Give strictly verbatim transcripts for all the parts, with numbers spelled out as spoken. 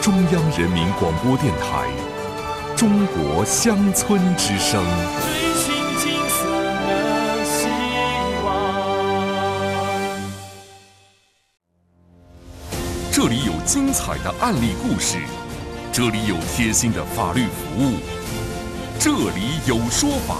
中央人民广播电台中国乡村之声。 追寻金色的希望。 这里有精彩的案例故事，这里有贴心的法律服务，这里有说法。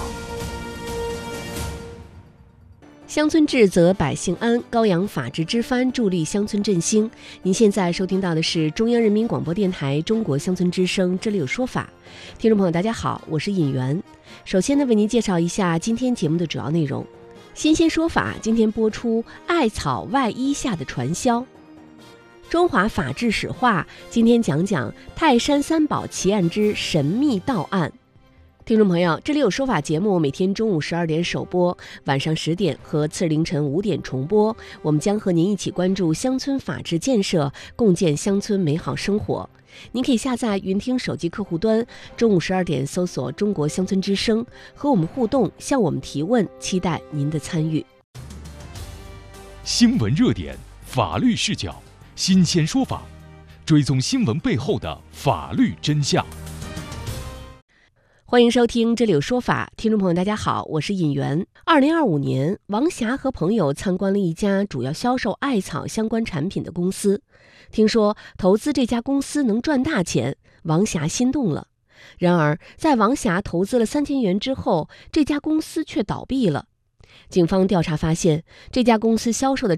乡村治则百姓安，高扬法治之帆，助力乡村振兴。您现在收听到的是中央人民广播电台中国乡村之声，这里有说法。听众朋友大家好，我是尹媛。首先呢，为您介绍一下今天节目的主要内容。新鲜说法今天播出艾草外衣下的传销。中华法治史话今天讲讲泰山三宝奇案之神秘盗案。听众朋友，这里有说法节目每天中午十二点首播，晚上十点和次日凌晨五点重播。我们将和您一起关注乡村法治建设，共建乡村美好生活。您可以下载云听手机客户端，中午十二点搜索中国乡村之声，和我们互动，向我们提问，期待您的参与。 新闻热点，法律视角，新鲜说法，追踪新闻背后的法律真相。 欢迎收听这里有说法，听众朋友大家好，我是尹媛。二零二五年，王霞和朋友参观了一家主要销售艾草相关产品的公司，听说投资这家公司能赚大钱，王霞心动了。然而在王霞投资了三千元之后，这家公司却倒闭了。警方调查发现，这家公司销售的